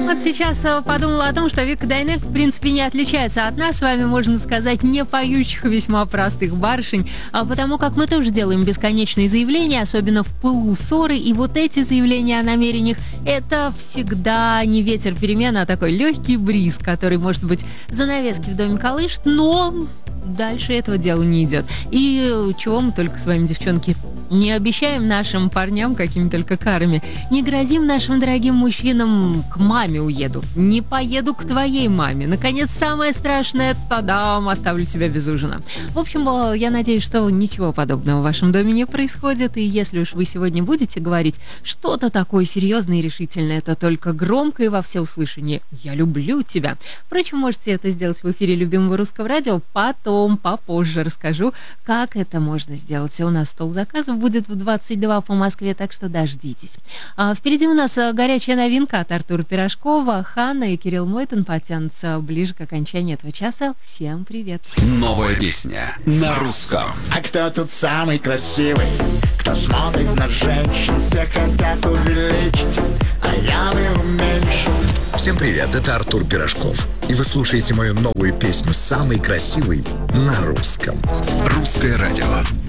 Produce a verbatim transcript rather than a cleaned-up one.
Вот сейчас э, подумала о том, что Вика Дайнек, в принципе, не отличается от нас, с вами, можно сказать, не поющих, весьма простых барышень, а потому как мы тоже делаем бесконечные заявления, особенно в пылу ссоры, и вот эти заявления о намерениях — это всегда не ветер перемен, а такой легкий бриз, который, может быть, занавески в доме колышет, но дальше этого дела не идет. И чего мы только с вами, девчонки, не обещаем нашим парням какими только карами. Не грозим нашим дорогим мужчинам: к маме уеду, не поеду к твоей маме. Наконец, самое страшное — тадам, оставлю тебя без ужина. В общем, я надеюсь, что ничего подобного в вашем доме не происходит. И если уж вы сегодня будете говорить что-то такое серьезное и решительное, то только громко и во всеуслышание: «Я люблю тебя». Впрочем, можете это сделать в эфире любимого русского радио. Потом, попозже расскажу, как это можно сделать. У нас стол заказов будет в двадцать два по Москве, так что дождитесь. А впереди у нас горячая новинка от Артура Пирожкова. Ханна и Кирилл Мойтон потянутся ближе к окончанию этого часа. Всем привет. Новая песня на русском. А кто тут самый красивый? Кто смотрит на женщин, все хотят увеличить, а я бы уменьшил. Всем привет, это Артур Пирожков. И вы слушаете мою новую песню «Самый красивый» на русском. Русское радио.